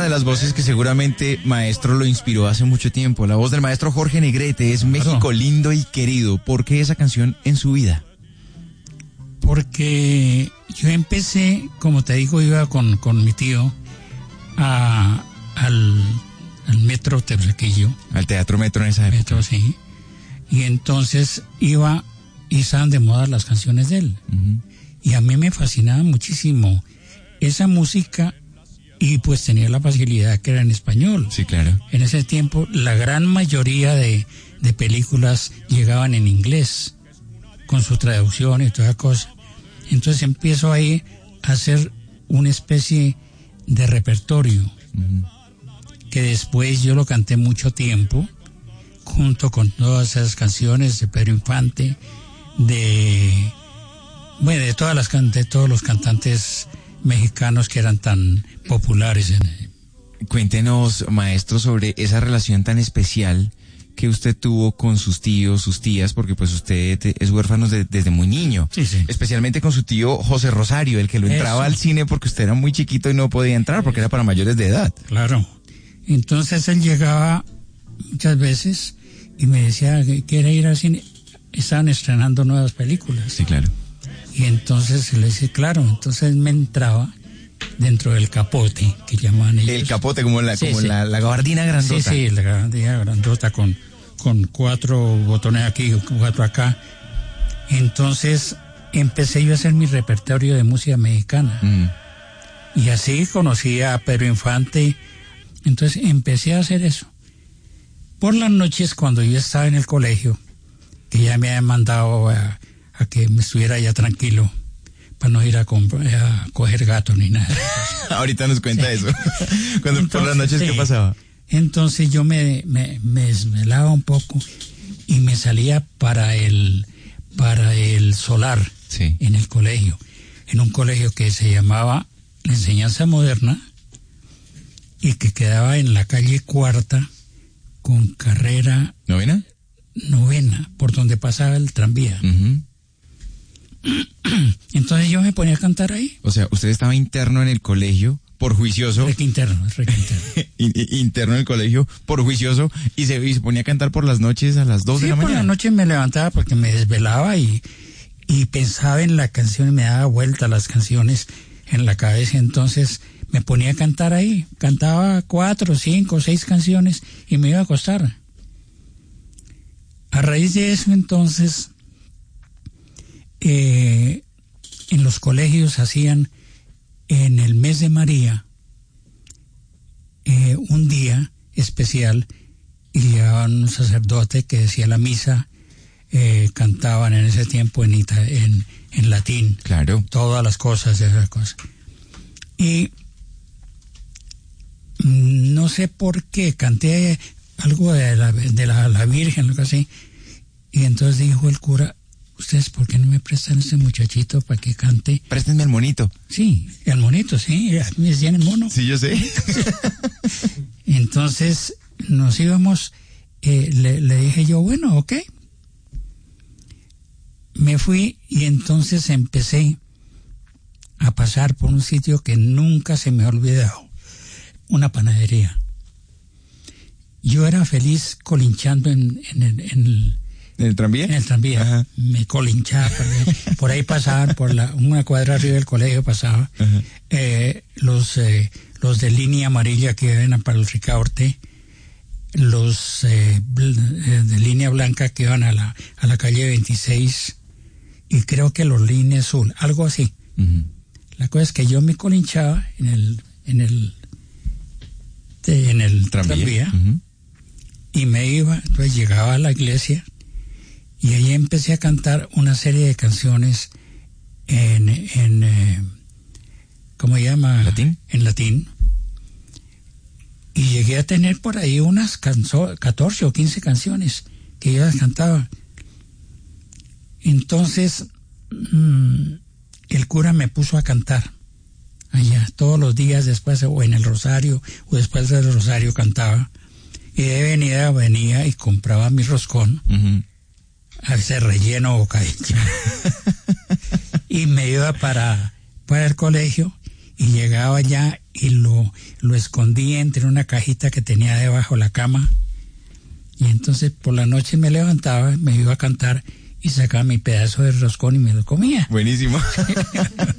de las voces que seguramente, maestro, lo inspiró hace mucho tiempo. La voz del maestro Jorge Negrete es México lindo y querido. ¿Por qué esa canción en su vida? Porque yo empecé, como te digo, iba con mi tío al Metro Teusaquillo. Al Teatro Metro en esa época. Metro, sí. Y entonces iba y estaban de moda las canciones de él. Uh-huh. Y a mí me fascinaba muchísimo esa música y pues tenía la facilidad que era en español. Sí, claro. En ese tiempo la gran mayoría de películas llegaban en inglés con su traducción y toda cosa. Entonces empiezo ahí a hacer una especie de repertorio. Uh-huh. Que después yo lo canté mucho tiempo junto con todas esas canciones de Pedro Infante, de todos los cantantes mexicanos que eran tan populares. Cuéntenos, maestro, sobre esa relación tan especial que usted tuvo con sus tíos, sus tías, porque pues usted es huérfano desde muy niño. Sí, sí. Especialmente con su tío José Rosario, el que lo entraba al cine porque usted era muy chiquito y no podía entrar porque era para mayores de edad. Claro. Entonces él llegaba muchas veces y me decía que quería ir al cine. Estaban estrenando nuevas películas. Sí, claro. Y entonces le decía, claro, entonces me entraba dentro del capote, que llamaban ellos. El capote, como la gabardina grandota. Sí, la gabardina grandota con 4 botones aquí, 4 acá. Entonces empecé yo a hacer mi repertorio de música mexicana. Y así conocí a Pedro Infante. Entonces empecé a hacer eso. Por las noches, cuando yo estaba en el colegio, que ya me habían mandado a que me estuviera ya tranquilo, para no ir a coger gatos ni nada. Ahorita nos cuenta eso. Entonces, por las noches, ¿qué pasaba? Entonces yo me desvelaba un poco y me salía para el solar, sí, en el colegio, en un colegio que se llamaba La Enseñanza Moderna y que quedaba en la calle Cuarta con carrera novena, por donde pasaba el tranvía. Uh-huh. Entonces yo me ponía a cantar ahí. O sea, usted estaba interno en el colegio por juicioso. Interno. Interno en el colegio por juicioso y se ponía a cantar por las noches a las 2 de la mañana. Sí, por la noche me levantaba porque me desvelaba y pensaba en la canción y me daba vuelta las canciones en la cabeza. Entonces me ponía a cantar ahí. Cantaba 4, 5, 6 canciones y me iba a acostar. A raíz de eso, entonces, en los colegios hacían en el mes de María un día especial y llevaban un sacerdote que decía la misa, cantaban en ese tiempo en latín, claro, todas las cosas, esas cosas. Y no sé por qué canté algo de la Virgen, algo así, y entonces dijo el cura: ¿ustedes por qué no me prestan a ese muchachito para que cante? Préstenme el monito. Sí, el monito, sí, me decían el mono. Sí, yo sé. Entonces nos íbamos, le dije yo, bueno, ok. Me fui y entonces empecé a pasar por un sitio que nunca se me ha olvidado, una panadería. Yo era feliz colinchando en el tranvía. En el tranvía. Ajá. Me colinchaba. Por ahí pasaban, una cuadra arriba del colegio pasaba los de línea amarilla que iban para el Ricaurte, los de línea blanca que iban a la calle 26 y creo que los línea azul, algo así. Uh-huh. La cosa es que yo me colinchaba en el tranvía. Uh-huh. Y me iba, entonces llegaba a la iglesia y ahí empecé a cantar una serie de canciones ¿cómo se llama? ¿Latín? En latín. Y llegué a tener por ahí unas 14 o 15 canciones que yo las cantaba. Entonces, el cura me puso a cantar allá todos los días, después o en el rosario o después del rosario cantaba. Y de venía y compraba mi roscón, uh-huh, a veces relleno o bocadillo. Y me iba para el colegio y llegaba allá y lo escondí entre una cajita que tenía debajo de la cama. Y entonces por la noche me levantaba, me iba a cantar y sacaba mi pedazo de roscón y me lo comía. Buenísimo.